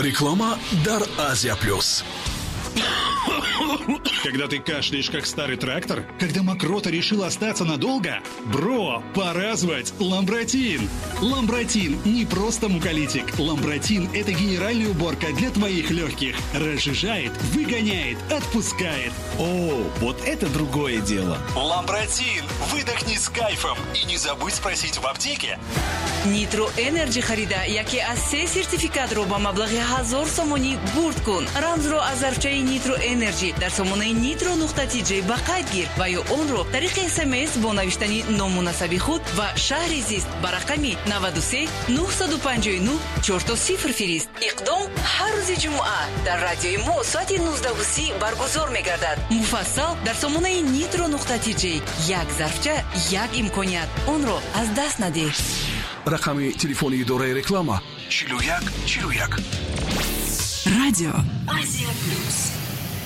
Реклама дар Азия Плюс. Когда ты кашляешь, как старый трактор? Когда мокрота решила остаться надолго? Бро, пора звать Ламбротин. Ламбротин не просто муколитик. Ламбротин – это генеральная уборка для твоих легких. Разжижает, выгоняет, отпускает. О, вот это другое дело. Ламбротин. Выдохни с кайфом. И не забудь спросить в аптеке. Nitro Energy харида яке аз 3 сертификатро ба маблағи 1000 сомонӣ бурд кун. Рамзро аз зарфчаи Nitro Energy дар сомонаи nitro.tj ба қайд гир ва ё онро тариқи SMS бо навиштани номунасаби худ ва шаҳри зист ба рақами 93 959 40 фирист. Иқдом ҳар рӯзи ҷумъа дар радиои мо соати 19:30 баргузор мегардад. Муфассал дар сомонаи nitro.tj. Як зарфча, як имконият. Онро аз даст надеҳ. Рақами телефони идораи реклама 41 41. Радио Азия Плюс.